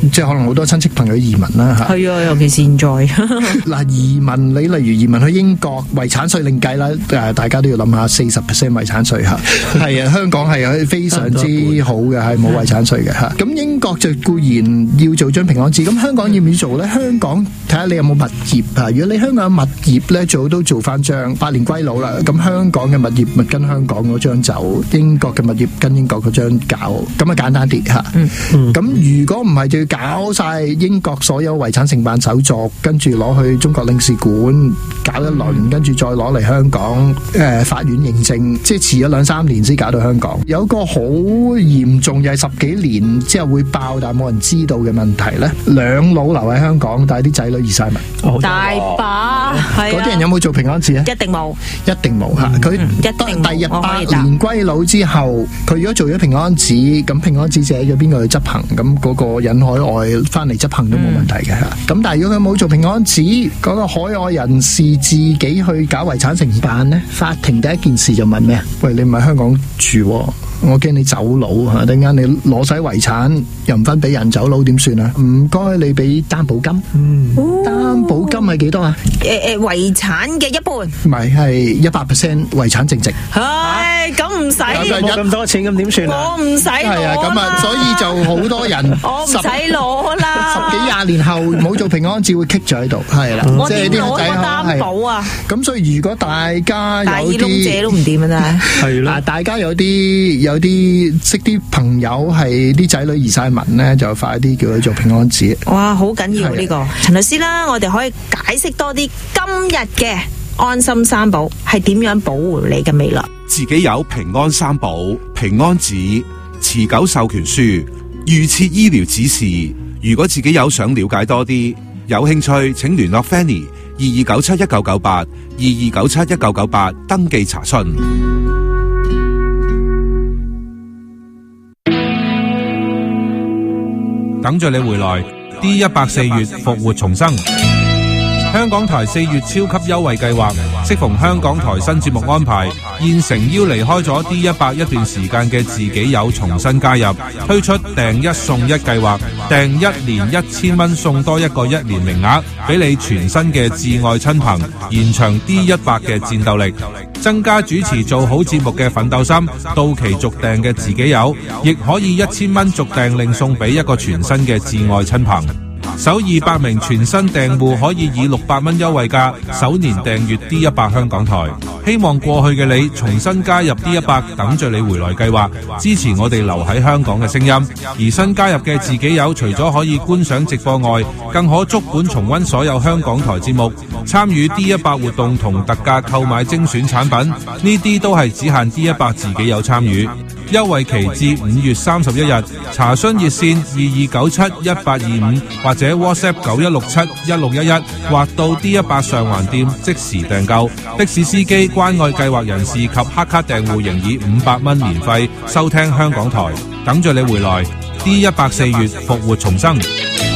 即係可能好多親戚朋友移民啦嚇。 係啊，尤其是現在嗱，移民你例如移民去英國，遺產稅另計啦，大家都要諗下40% 遺產稅嚇。係啊，香港係非常之好嘅，係冇遺產稅嘅嚇。咁英國就固然要做張平安紙，咁香港要唔要做呢？香港睇下你有冇物業啊。如果你香港有物業呢，最好都做翻張百年歸老啦。咁香港嘅物業咪跟香港嗰張走，英國嘅物業跟英國嗰張搞，咁啊簡單啲嚇。咁如果唔係就要搞晒英國所有遺產承辦手續，跟住攞去中國領事館搞一輪，跟住再攞嚟香港法院認證，即係遲咗2-3年先搞到香港。有個好嚴重又係10幾年之後會爆，但係冇人知道嘅問題呢，兩老留喺香港，但係啲仔女移晒民， 大把。 嗰啲人有冇做平安紙啊？ 一定冇， 一定冇嚇。佢第日百年歸老之後，佢如果做咗平安紙，咁平安紙寫咗邊個去執行？咁嗰個引海外翻嚟執行都冇問題嘅嚇。咁但係如果佢冇做平安紙，嗰個海外人士自己去搞遺產承辦呢，法庭第一件事就問咩啊？喂，你唔係香港住喎，我驚你走佬嚇，突然間你攞晒遺產又唔分俾人走佬點算啊？唔該你俾擔保金。擔保金係幾多啊？ 遺產嘅一半。 唔係，係100% 遺產淨值。 唉，咁唔使。 冇咁多錢咁點算啊？ 我唔使攞啦。 係啊，咁啊，所以就好多人我唔使攞啦。 10幾20年後冇做平安紙會棘咗喺度，係啦。 我點攞個擔保啊？ 咁所以如果大家有啲大耳窿借都唔掂啊！ 係啦， 大家有啲識啲朋友係啲仔女移晒民咧，就快啲叫佢做平安紙。 哇，好緊要呢個陳律師啦，我哋可以解釋多啲今日嘅安心三寶係點樣保護你嘅未來。 自己有平安三寶、平安紙、持久授權書、預設醫療指示。如果自己有想了解多啲，有興趣請聯絡 Fanny 22971998 22971998登記查詢。 等着你回來 D100 4月復活重生。香港台4月超級優惠計劃，適逢香港台新節目安排，現誠邀離開咗 D100 一段時間嘅自己友重新加入，推出訂1送1計劃，訂1年1000蚊送多一個1年名額，俾你全新嘅摯愛親朋，延長 D100 嘅戰鬥力，增加主持做好節目嘅奮鬥心。到期續訂嘅自己友，亦可以1000蚊續訂另送俾一個全新嘅摯愛親朋。首200名全新訂戶可以以600蚊優惠價首年訂閱 D100 香港台。希望過去嘅你重新加入 D100 等着你回來計劃，支持我哋留喺香港嘅聲音。而新加入嘅自己友除咗可以觀賞直播外，更可足本重溫所有香港台節目，參與 D100 活動同特價購買精選產品，呢啲都係只限 D100 自己友參與。優惠期至5月31日，查詢熱線22971825或者 WhatsApp 91671611，或到 D100 上環店即時訂購。的士司機、關愛計劃人士及黑卡訂戶仍以500蚊年費收聽香港台。等著你回來 ，D100 4月復活重生。